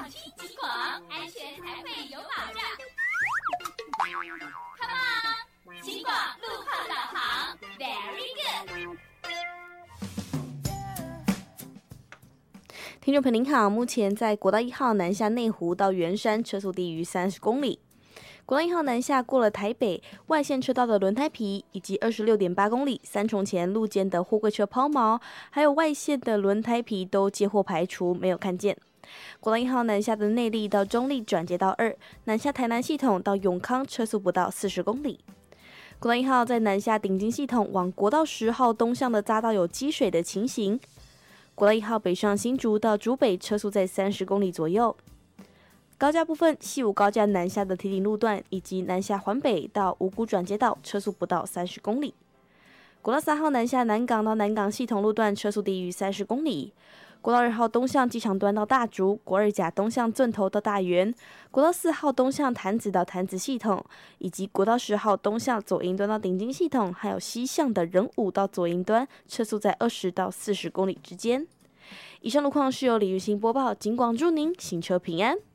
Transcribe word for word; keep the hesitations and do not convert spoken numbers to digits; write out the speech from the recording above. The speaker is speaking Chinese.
听警广，安全才会有保障。Come on， 警广路况导航 ，Very good。听众朋友您好，目前在国道一号南下内湖到圆山，车速低于三十公里。国道一号南下过了台北外线车道的轮胎皮，以及二十六点八公里三重前路肩的货柜车抛锚，还有外线的轮胎皮都接获排除，没有看见。国道一号南下的内坜到中坜转接道二，南下台南系统到永康车速不到四十公里。国道一号在南下顶金系统往国道十号东向的匝道有积水的情形。国道一号北上新竹到竹北车速在三十公里左右。高架部分，西武高架南下的堤顶路段以及南下环北到五股转接道车速不到三十公里。国道三号南下南港到南港系统路段车速低于三十公里。国道二号东向机场端到大竹，国二甲东向圳头到大园，国道四号东向潭子到潭子系统，以及国道十号东向左营端到顶金系统，还有西向的仁武到左营端，车速在二十到四十公里之间。以上路况是由李玉兴播报，警广祝您行车平安。